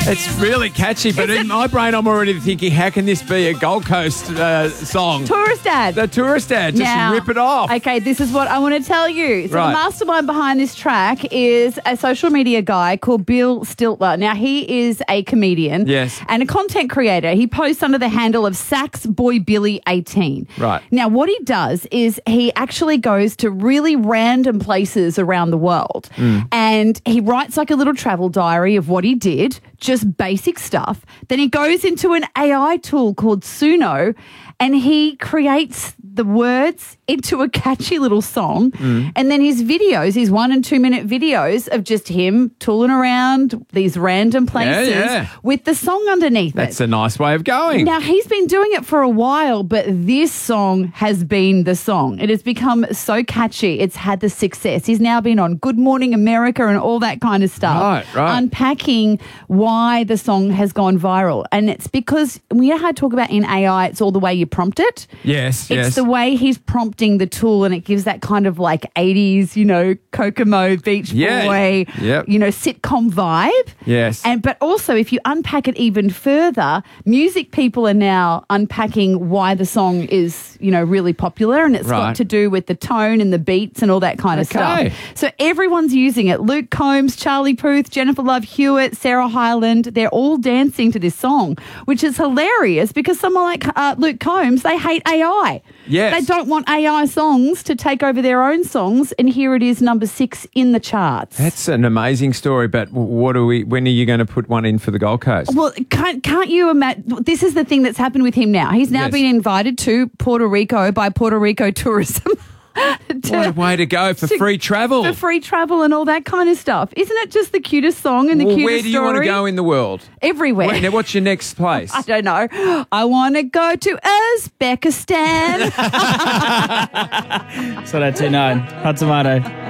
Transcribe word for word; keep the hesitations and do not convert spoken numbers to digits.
It's really catchy, but in my brain, I'm already thinking, how can this be a Gold Coast uh, song? Tourist ad. The tourist ad. Just Now, rip it off. Okay, this is what I want to tell you. So Right. the mastermind behind this track is a social media guy called Bill Stiltler. Now, he is a comedian Yes. and a content creator. He posts under the handle of Sax Boy Billy eighteen. Right. Now, what he does is he actually goes to really random places around the world Mm. and he writes like a little travel diary of what he did, just basic stuff. Then he goes into an A I tool called Suno and he creates the words into a catchy little song. Mm. And then his videos, his one and two minute videos of just him tooling around these random places yeah. with the song underneath That's it. a nice way of going. Now, he's been doing it for a while, but this song has been the song. It has become so catchy. It's had the success. He's now been on Good Morning America and all that kind of stuff. Right, right. Unpacking why the song has gone viral. And it's because we know how to talk about in A I, it's all the way you prompt it. Yes, It's yes. the way he's prompting the tool and it gives that kind of like eighties, you know, Kokomo, Beach Yeah. Boy, Yep. you know, sitcom vibe. Yes. And but also if you unpack it even further, music people are now unpacking why the song is, you know, really popular and it's Right. got to do with the tone and the beats and all that kind of Okay. stuff. So everyone's using it. Luke Combs, Charlie Puth, Jennifer Love Hewitt, Sarah Hyland, they're all dancing to this song, which is hilarious because someone like uh, Luke Combs, they hate A I. Yes. They don't want A I songs to take over their own songs, and here it is, number six in the charts. That's an amazing story, but what are we? When are you going to put one in for the Gold Coast? Well, can't, can't you imagine? This is the thing that's happened with him now. He's now Yes. been invited to Puerto Rico by Puerto Rico Tourism. to- What a way to go for to- free travel. For free travel and all that kind of stuff. Isn't it just the cutest song and the Well, cutest where do you story? want to go in the world? Everywhere. Wait, now, what's your next place? I don't know. I want to go to Uzbekistan. So that's two nine. Hot tomato.